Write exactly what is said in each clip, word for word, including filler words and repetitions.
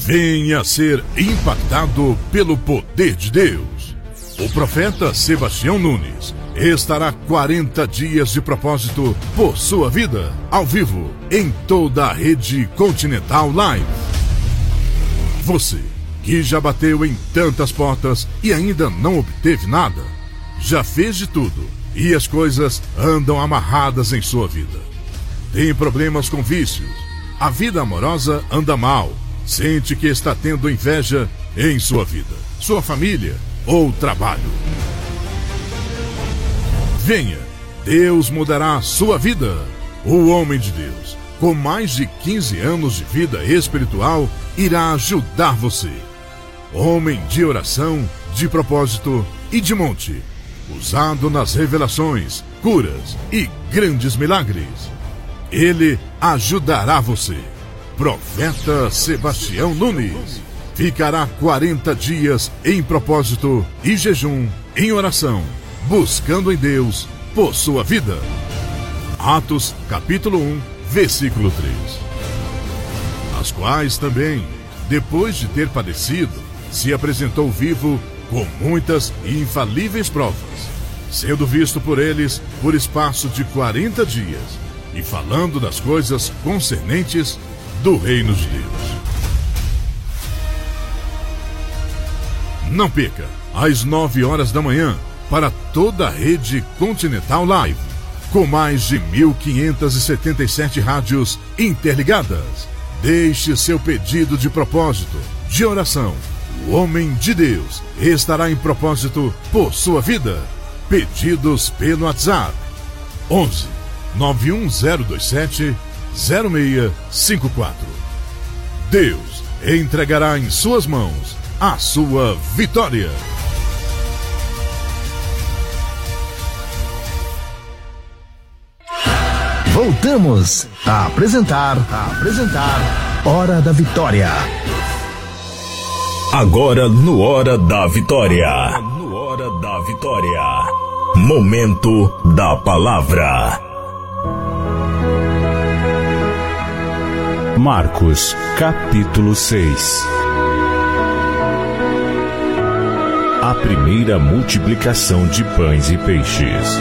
venha ser impactado pelo poder de Deus. O profeta Sebastião Nunes estará quarenta dias de propósito por sua vida, ao vivo, em toda a rede Continental Live. Você que já bateu em tantas portas e ainda não obteve nada, já fez de tudo e as coisas andam amarradas em sua vida. Tem problemas com vícios, a vida amorosa anda mal, sente que está tendo inveja em sua vida, sua família ou trabalho. Venha, Deus mudará a sua vida. O homem de Deus, com mais de quinze anos de vida espiritual, irá ajudar você. Homem de oração, de propósito e de monte, usado nas revelações, curas e grandes milagres. Ele ajudará você. Profeta Sebastião Nunes ficará quarenta dias em propósito e jejum, em oração, buscando em Deus por sua vida. Atos capítulo um, versículo três. As quais também, depois de ter padecido, se apresentou vivo com muitas e infalíveis provas, sendo visto por eles por espaço de quarenta dias, e falando das coisas concernentes do reino de Deus. Não perca, às nove horas da manhã, para toda a rede Continental Live, com mais de mil quinhentas e setenta e sete rádios interligadas. Deixe seu pedido de propósito, de oração. O homem de Deus estará em propósito por sua vida. Pedidos pelo WhatsApp onze, nove um zero dois sete, zero seis cinco quatro. Deus entregará em suas mãos a sua vitória. Voltamos a apresentar, a apresentar Hora da Vitória. Agora no Hora da Vitória. No Hora da Vitória. Momento da Palavra. Marcos, capítulo seis. A primeira multiplicação de pães e peixes.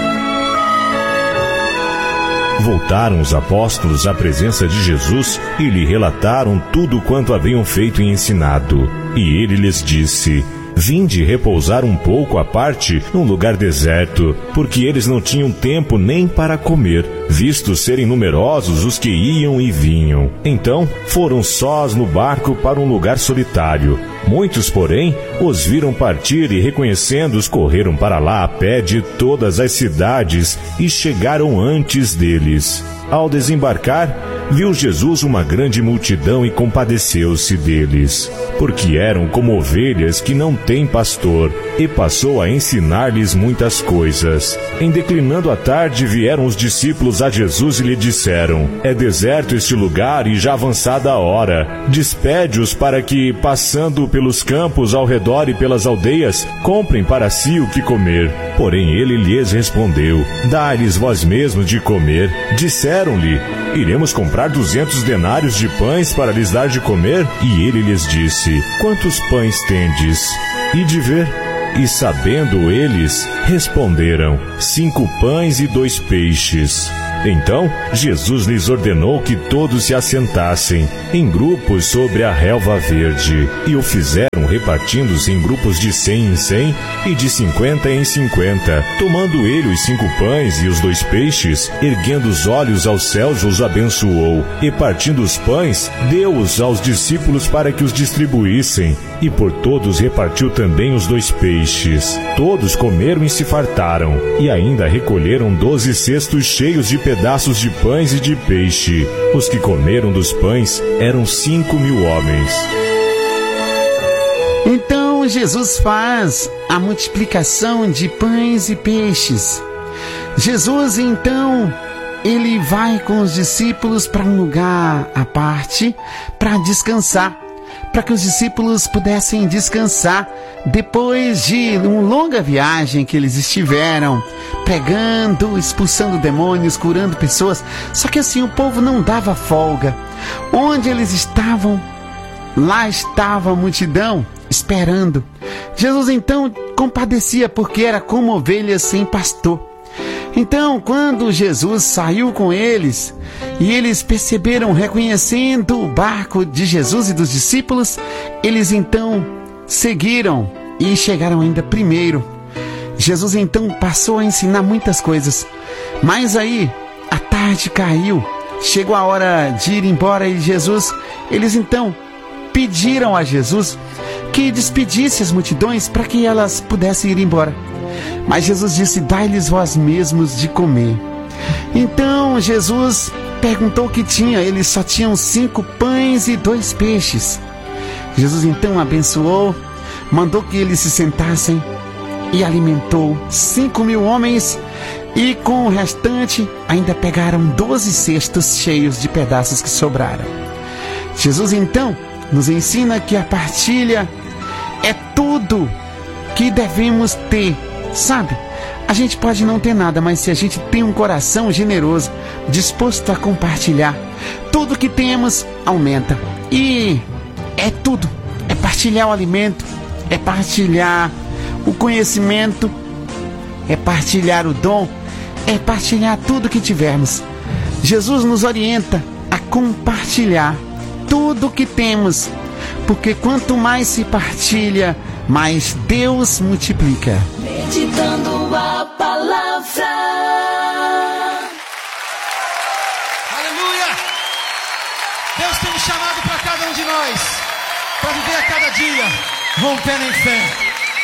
Voltaram os apóstolos à presença de Jesus e lhe relataram tudo quanto haviam feito e ensinado. E ele lhes disse: Vinde repousar um pouco à parte num lugar deserto, porque eles não tinham tempo nem para comer, visto serem numerosos os que iam e vinham. Então foram sós no barco para um lugar solitário. Muitos, porém, os viram partir e, reconhecendo-os, correram para lá a pé de todas as cidades e chegaram antes deles. Ao desembarcar, viu Jesus uma grande multidão e compadeceu-se deles, porque eram como ovelhas que não têm pastor, e passou a ensinar-lhes muitas coisas. Em declinando a tarde, vieram os discípulos a Jesus e lhe disseram: É deserto este lugar e já avançada a hora. Despede-os para que, passando pelos campos ao redor e pelas aldeias, comprem para si o que comer. Porém ele lhes respondeu: Dai-lhes vós mesmos de comer. Disseram-lhe: Iremos comprar duzentos denários de pães para lhes dar de comer? E ele lhes disse: Quantos pães tendes? E de ver. E sabendo eles, responderam: Cinco pães e dois peixes. Então Jesus lhes ordenou que todos se assentassem em grupos sobre a relva verde, e o fizeram repartindo-se em grupos de cem em cem e de cinquenta em cinquenta. Tomando ele os cinco pães e os dois peixes, erguendo os olhos aos céus, os abençoou, e partindo os pães, deu-os aos discípulos para que os distribuíssem, e por todos repartiu também os dois peixes. Todos comeram e se fartaram, e ainda recolheram doze cestos cheios de pedaços de pães e de peixe. Os que comeram dos pães eram cinco mil homens. Então Jesus faz a multiplicação de pães e peixes. Jesus, então, ele vai com os discípulos para um lugar à parte para descansar, para que os discípulos pudessem descansar depois de uma longa viagem que eles estiveram pregando, expulsando demônios, curando pessoas. Só que assim o povo não dava folga. Onde eles estavam, lá estava a multidão esperando. Jesus então compadecia, porque era como ovelhas sem pastor. Então, quando Jesus saiu com eles, e eles perceberam, reconhecendo o barco de Jesus e dos discípulos, eles então seguiram e chegaram ainda primeiro. Jesus então passou a ensinar muitas coisas, mas aí a tarde caiu, chegou a hora de ir embora, e Jesus, eles então pediram a Jesus que despedisse as multidões para que elas pudessem ir embora. Mas Jesus disse: dai-lhes vós mesmos de comer. Então Jesus perguntou o que tinha. Eles só tinham cinco pães e dois peixes. Jesus então abençoou, mandou que eles se sentassem e alimentou cinco mil homens, e com o restante ainda pegaram doze cestos cheios de pedaços que sobraram. Jesus então nos ensina que a partilha é tudo que devemos ter, sabe? A gente pode não ter nada, mas se a gente tem um coração generoso, disposto a compartilhar, tudo que temos aumenta. E é tudo, é partilhar o alimento, é partilhar o conhecimento, é partilhar o dom, é partilhar tudo que tivermos. Jesus nos orienta a compartilhar tudo que temos, porque quanto mais se partilha, mais Deus multiplica. Meditando a palavra. Aleluia! Deus tem um chamado para cada um de nós, para viver a cada dia rompendo em fé.